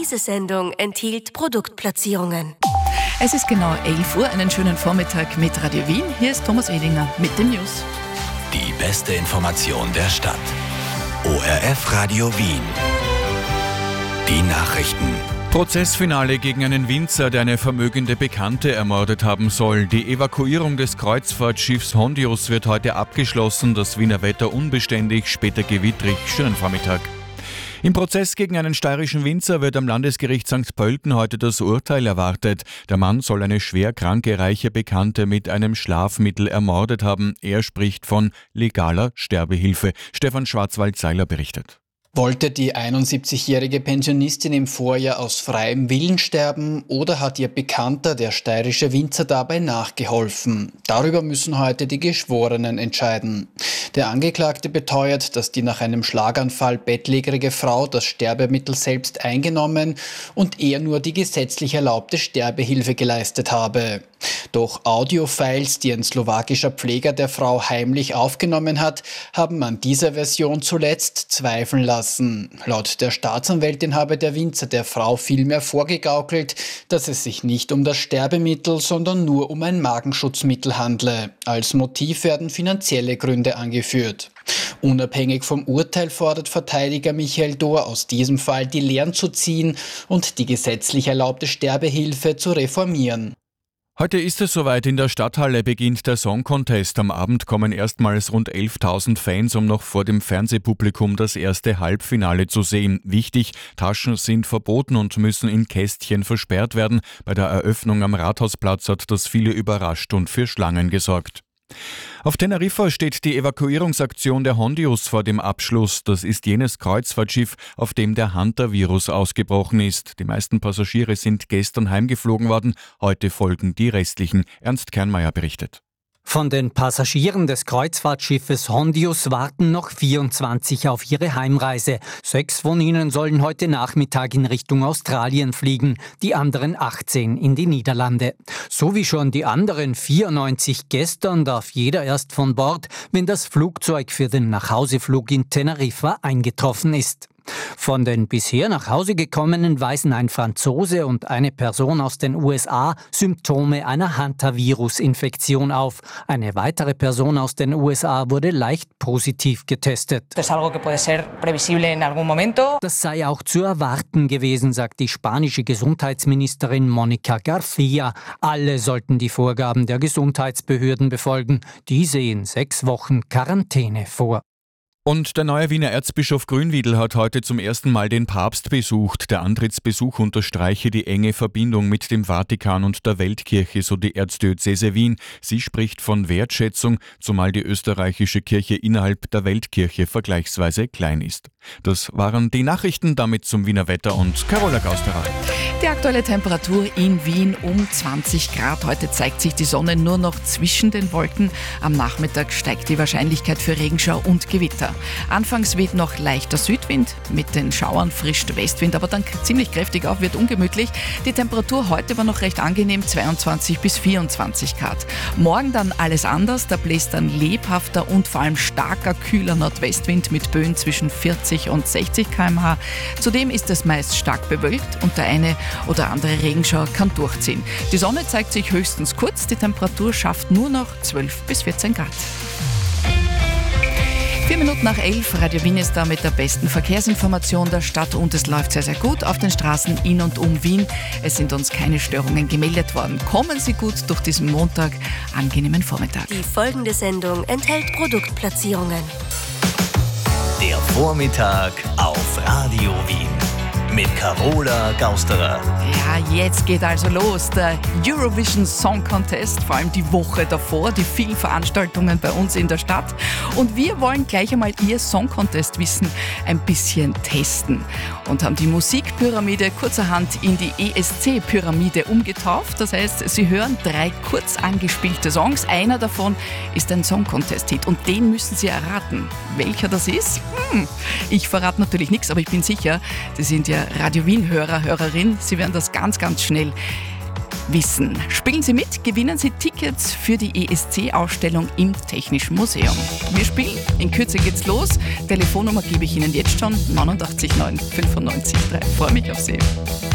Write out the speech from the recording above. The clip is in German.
Diese Sendung enthielt Produktplatzierungen. Es ist genau 11 Uhr, einen schönen Vormittag mit Radio Wien. Hier ist Thomas Edinger mit den News. Die beste Information der Stadt. ORF Radio Wien. Die Nachrichten. Prozessfinale gegen einen Winzer, der eine vermögende Bekannte ermordet haben soll. Die Evakuierung des Kreuzfahrtschiffs Hondius wird heute abgeschlossen. Das Wiener Wetter unbeständig, später gewittrig. Schönen Vormittag. Im Prozess gegen einen steirischen Winzer wird am Landesgericht St. Pölten heute das Urteil erwartet. Der Mann soll eine schwer kranke, reiche Bekannte mit einem Schlafmittel ermordet haben. Er spricht von legaler Sterbehilfe. Stefan Schwarzwald-Seiler berichtet. Wollte die 71-jährige Pensionistin im Vorjahr aus freiem Willen sterben oder hat ihr Bekannter, der steirische Winzer, dabei nachgeholfen? Darüber müssen heute die Geschworenen entscheiden. Der Angeklagte beteuert, dass die nach einem Schlaganfall bettlägerige Frau das Sterbemittel selbst eingenommen und er nur die gesetzlich erlaubte Sterbehilfe geleistet habe. Doch Audiofiles, die ein slowakischer Pfleger der Frau heimlich aufgenommen hat, haben an dieser Version zuletzt zweifeln lassen. Laut der Staatsanwältin habe der Winzer der Frau vielmehr vorgegaukelt, dass es sich nicht um das Sterbemittel, sondern nur um ein Magenschutzmittel handle. Als Motiv werden finanzielle Gründe angeführt. Unabhängig vom Urteil fordert Verteidiger Michael Dohr aus diesem Fall die Lehren zu ziehen und die gesetzlich erlaubte Sterbehilfe zu reformieren. Heute ist es soweit, in der Stadthalle beginnt der Song Contest. Am Abend kommen erstmals rund 11.000 Fans, um noch vor dem Fernsehpublikum das erste Halbfinale zu sehen. Wichtig, Taschen sind verboten und müssen in Kästchen versperrt werden. Bei der Eröffnung am Rathausplatz hat das viele überrascht und für Schlangen gesorgt. Auf Teneriffa steht die Evakuierungsaktion der Hondius vor dem Abschluss. Das ist jenes Kreuzfahrtschiff, auf dem der Hunter-Virus ausgebrochen ist. Die meisten Passagiere sind gestern heimgeflogen worden. Heute folgen die restlichen. Ernst Kernmeier berichtet. Von den Passagieren des Kreuzfahrtschiffes Hondius warten noch 24 auf ihre Heimreise. 6 von ihnen sollen heute Nachmittag in Richtung Australien fliegen, die anderen 18 in die Niederlande. So wie schon die anderen 94 gestern darf jeder erst von Bord, wenn das Flugzeug für den Nachhauseflug in Teneriffa eingetroffen ist. Von den bisher nach Hause gekommenen weisen ein Franzose und eine Person aus den USA Symptome einer Hunter-Virus-Infektion auf. Eine weitere Person aus den USA wurde leicht positiv getestet. Das sei auch zu erwarten gewesen, sagt die spanische Gesundheitsministerin Mónica García. Alle sollten die Vorgaben der Gesundheitsbehörden befolgen. Die sehen 6 Wochen Quarantäne vor. Und der neue Wiener Erzbischof Grünwiedl hat heute zum ersten Mal den Papst besucht. Der Antrittsbesuch unterstreiche die enge Verbindung mit dem Vatikan und der Weltkirche, so die Erzdiözese Wien. Sie spricht von Wertschätzung, zumal die österreichische Kirche innerhalb der Weltkirche vergleichsweise klein ist. Das waren die Nachrichten, damit zum Wiener Wetter und Carola Gausterer. Die aktuelle Temperatur in Wien um 20 Grad. Heute zeigt sich die Sonne nur noch zwischen den Wolken. Am Nachmittag steigt die Wahrscheinlichkeit für Regenschau und Gewitter. Anfangs weht noch leichter Südwind, mit den Schauern frischt Westwind, aber dann ziemlich kräftig auf, wird ungemütlich. Die Temperatur heute war noch recht angenehm, 22 bis 24 Grad. Morgen dann alles anders, da bläst dann lebhafter und vor allem starker, kühler Nordwestwind mit Böen zwischen 40 und 60 km/h. Zudem ist es meist stark bewölkt und der eine oder andere Regenschauer kann durchziehen. Die Sonne zeigt sich höchstens kurz, die Temperatur schafft nur noch 12 bis 14 Grad. 4 Minuten nach 11, Radio Wien ist da mit der besten Verkehrsinformation der Stadt und es läuft sehr, sehr gut auf den Straßen in und um Wien. Es sind uns keine Störungen gemeldet worden. Kommen Sie gut durch diesen Montag. Angenehmen Vormittag. Die folgende Sendung enthält Produktplatzierungen. Der Vormittag auf Radio Wien. Mit Carola Gausterer. Ja, jetzt geht also los. Der Eurovision Song Contest, vor allem die Woche davor, die vielen Veranstaltungen bei uns in der Stadt. Und wir wollen gleich einmal Ihr Song Contest Wissen ein bisschen testen. Und haben die Musikpyramide kurzerhand in die ESC-Pyramide umgetauft. Das heißt, Sie hören 3 kurz angespielte Songs. Einer davon ist ein Song Contest-Hit und den müssen Sie erraten. Welcher das ist? Ich verrate natürlich nichts, aber ich bin sicher, Sie sind ja Radio Wien-Hörer, Hörerin. Sie werden das ganz, ganz schnell wissen. Spielen Sie mit, gewinnen Sie Tickets für die ESC-Ausstellung im Technischen Museum. Wir spielen, in Kürze geht's los. Telefonnummer gebe ich Ihnen jetzt schon, 89 9 95 3. Freue mich auf Sie.